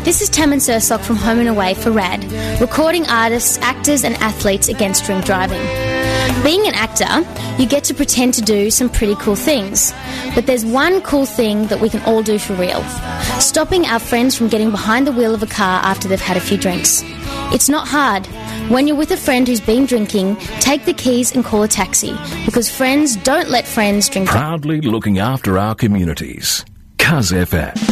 This is Tammin Surslock from Home and Away for RAD, recording artists, actors and athletes against drink driving. Being an actor, you get to pretend to do some pretty cool things. But there's one cool thing that we can all do for real. Stopping our friends from getting behind the wheel of a car after they've had a few drinks. It's not hard. When you're with a friend who's been drinking, take the keys and call a taxi, because friends don't let friends drink. Proudly looking after our communities. Cuz FM.